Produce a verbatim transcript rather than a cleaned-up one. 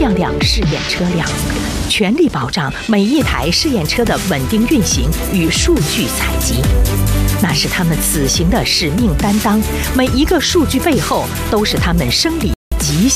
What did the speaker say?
辆辆试验车辆，全力保障每一台试验车的稳定运行与数据采集。那是他们此行的使命担当，每一个数据背后都是他们生理